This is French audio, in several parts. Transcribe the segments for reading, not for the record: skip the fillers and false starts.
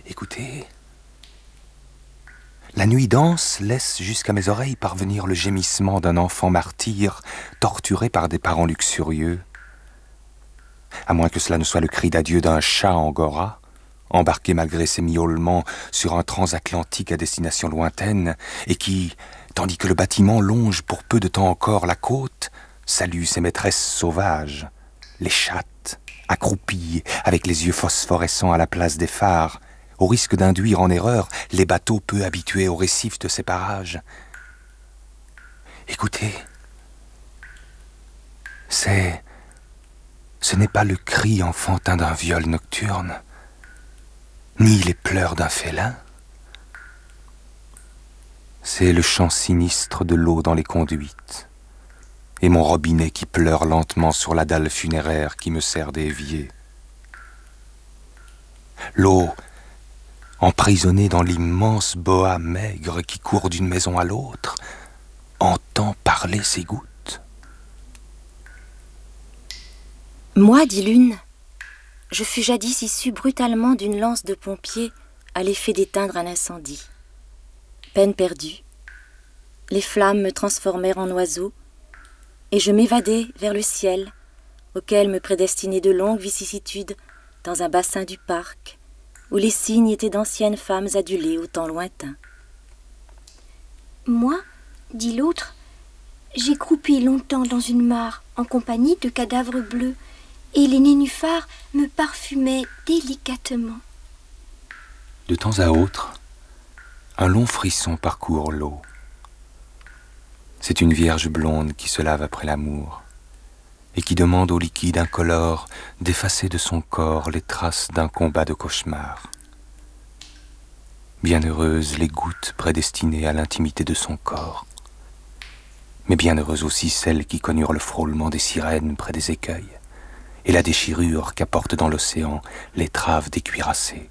Écoutez, la nuit dense laisse jusqu'à mes oreilles parvenir le gémissement d'un enfant martyr torturé par des parents luxurieux. À moins que cela ne soit le cri d'adieu d'un chat angora, embarqué malgré ses miaulements sur un transatlantique à destination lointaine, et qui, tandis que le bâtiment longe pour peu de temps encore la côte, salue ses maîtresses sauvages, les chattes, accroupies, avec les yeux phosphorescents à la place des phares, au risque d'induire en erreur les bateaux peu habitués aux récifs de ces parages. Écoutez, ce n'est pas le cri enfantin d'un viol nocturne, ni les pleurs d'un félin. C'est le chant sinistre de l'eau dans les conduites, et mon robinet qui pleure lentement sur la dalle funéraire qui me sert d'évier. L'eau, emprisonnée dans l'immense boa maigre qui court d'une maison à l'autre, entend parler ses gouttes. Moi, dit l'une, je fus jadis issue brutalement d'une lance de pompier à l'effet d'éteindre un incendie. Peine perdue, les flammes me transformèrent en oiseau, et je m'évadai vers le ciel, auquel me prédestinaient de longues vicissitudes dans un bassin du parc, où les cygnes étaient d'anciennes femmes adulées au temps lointain. Moi, dit l'autre, j'ai croupi longtemps dans une mare en compagnie de cadavres bleus, et les nénuphars me parfumaient délicatement. De temps à autre, un long frisson parcourt l'eau. C'est une vierge blonde qui se lave après l'amour et qui demande au liquide incolore d'effacer de son corps les traces d'un combat de cauchemar. Bienheureuses les gouttes prédestinées à l'intimité de son corps, mais bienheureuses aussi celles qui connurent le frôlement des sirènes près des écueils et la déchirure qu'apportent dans l'océan les traves des cuirassés.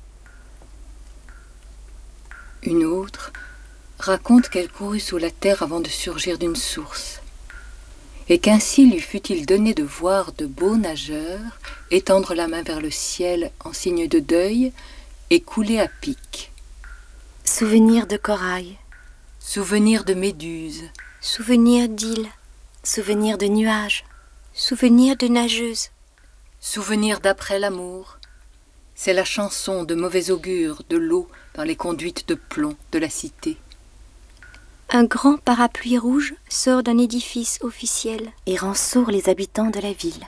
Une autre raconte qu'elle courut sous la terre avant de surgir d'une source, et qu'ainsi lui fut-il donné de voir de beaux nageurs étendre la main vers le ciel en signe de deuil et couler à pic. Souvenir de corail, Souvenir de méduses, Souvenir d'îles, souvenir de nuages, souvenir de nageuses. souvenir d'après l'amour. C'est la chanson de mauvais augure de l'eau dans les conduites de plomb de la cité. Un grand parapluie rouge sort d'un édifice officiel et rend sourds les habitants de la ville.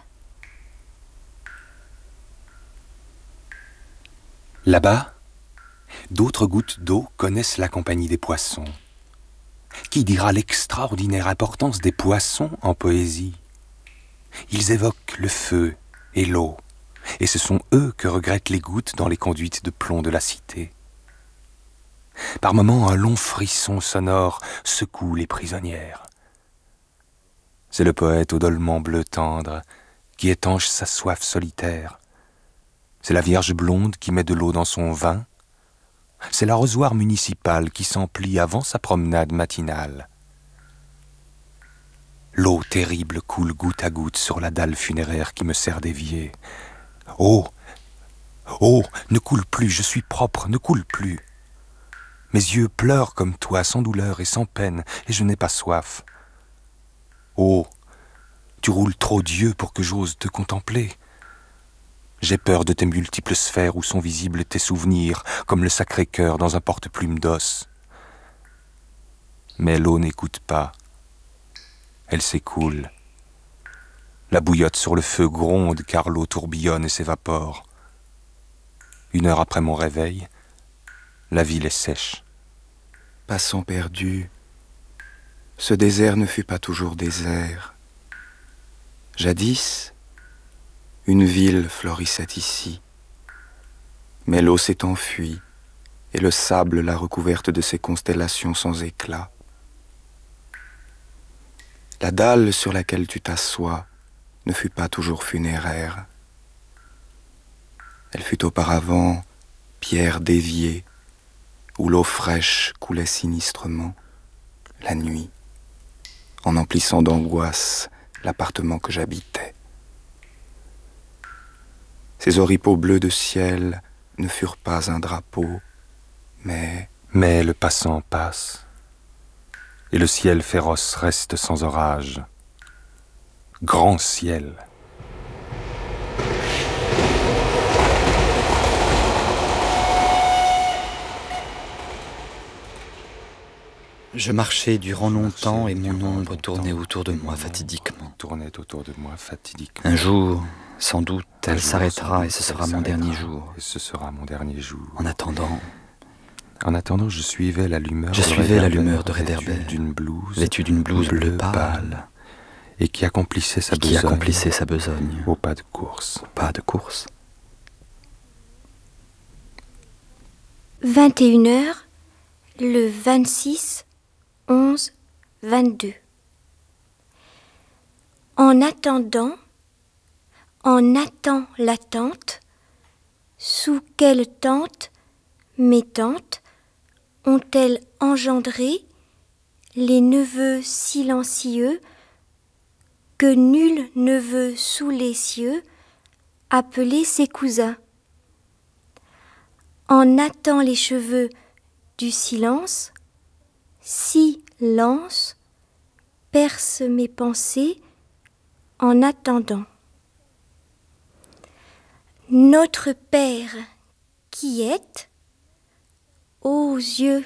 Là-bas, d'autres gouttes d'eau connaissent la compagnie des poissons. Qui dira l'extraordinaire importance des poissons en poésie? Ils évoquent le feu et l'eau, et ce sont eux que regrettent les gouttes dans les conduites de plomb de la cité. Par moments, un long frisson sonore secoue les prisonnières. C'est le poète au dolman bleu tendre qui étanche sa soif solitaire. C'est la vierge blonde qui met de l'eau dans son vin. C'est l'arrosoir municipal qui s'emplit avant sa promenade matinale. L'eau terrible coule goutte à goutte sur la dalle funéraire qui me sert d'évier. Oh, oh, ne coule plus, je suis propre, ne coule plus. Mes yeux pleurent comme toi, sans douleur et sans peine, et je n'ai pas soif. Oh, tu roules trop Dieu pour que j'ose te contempler. J'ai peur de tes multiples sphères où sont visibles tes souvenirs, comme le Sacré-Cœur dans un porte-plume d'os. Mais l'eau n'écoute pas. Elle s'écoule. La bouillotte sur le feu gronde car l'eau tourbillonne et s'évapore. 1 heure après mon réveil, la ville est sèche. Passant perdu, ce désert ne fut pas toujours désert. Jadis, une ville florissait ici, mais l'eau s'est enfuie et le sable l'a recouverte de ses constellations sans éclat. La dalle sur laquelle tu t'assois ne fut pas toujours funéraire. Elle fut auparavant pierre déviée, où l'eau fraîche coulait sinistrement, la nuit, en emplissant d'angoisse l'appartement que j'habitais. Ces oripeaux bleus de ciel ne furent pas un drapeau, mais le passant passe, et le ciel féroce reste sans orage. Grand ciel. Je marchais durant longtemps et mon ombre tournait autour de moi fatidiquement. Un jour, sans doute, elle s'arrêtera et ce sera mon dernier jour. En attendant, je suivais la lueur de réverbère, vêtue d'une blouse bleue pâle, et qui accomplissait sa besogne au pas de course. 21h, le 26, 11, 22. En attend l'attente, sous quelle tente mes tantes ont-elles engendré les neveux silencieux que nul neveu sous les cieux appelait ses cousins. En attend les cheveux du silence, silence perce mes pensées en attendant. Notre Père qui êtes, ô yeux,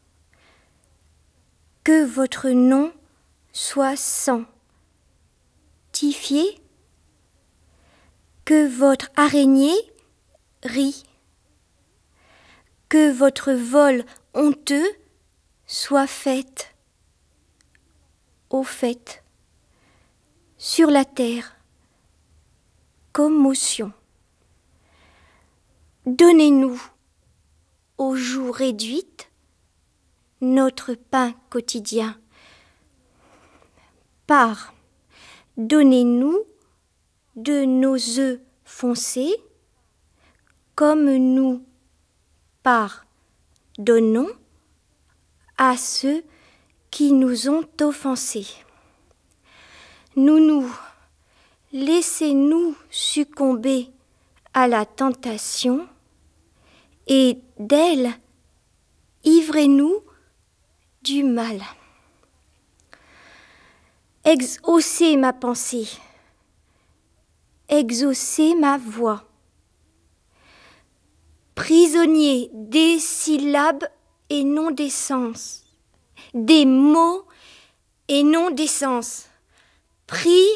que votre nom soit sanctifié, que votre araignée rit, que votre vol honteux soit fait, au fait, sur la terre, commotion. Donnez-nous, au jour réduite, notre pain quotidien. Donnez-nous de nos œufs foncés, comme nous pardonnons à ceux qui nous ont offensés. Laissez-nous succomber à la tentation, et d'elle, ivrez-nous du mal. Exaucez ma pensée, exaucez ma voix. Prisonnier des syllabes et non des sens, des mots et non des sens. Prisonnier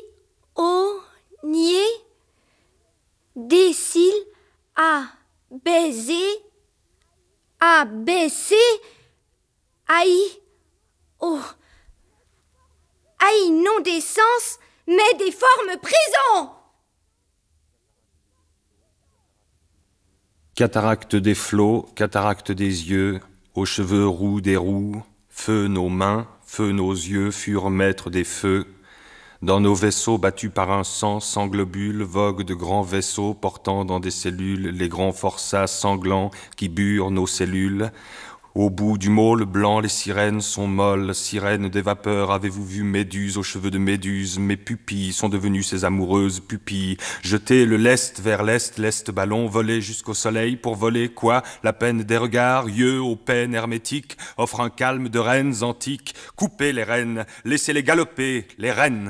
des cils à baiser, à baisser, aïe, oh, aïe, non des sens, mais des formes prison. Cataracte des flots, cataracte des yeux, aux cheveux roux des roues, feu nos mains, feu nos yeux furent maîtres des feux. Dans nos vaisseaux battus par un sang sans globules, voguent de grands vaisseaux portant dans des cellules les grands forçats sanglants qui burent nos cellules. Au bout du môle blanc, les sirènes sont molles, sirènes des vapeurs, avez-vous vu Méduse aux cheveux de Méduse? Mes pupilles sont devenues ces amoureuses pupilles. Jeter le lest vers l'est ballon, voler jusqu'au soleil, pour voler quoi? La peine des regards, yeux aux peines hermétiques, offre un calme de reines antiques. Coupez les reines, laissez-les galoper, les reines.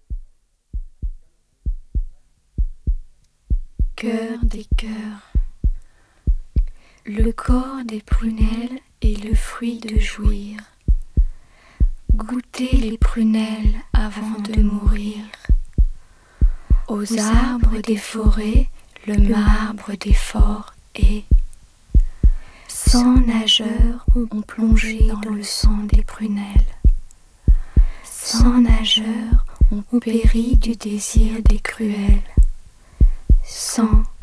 Cœur des cœurs, le corps des prunelles est le fruit de jouir. Goûtez les prunelles avant de mourir. Aux arbres des forêts, le marbre des forts est. 100 nageurs ont plongé dans le sang des prunelles. 100 nageurs ont péri du désir des cruelles. 100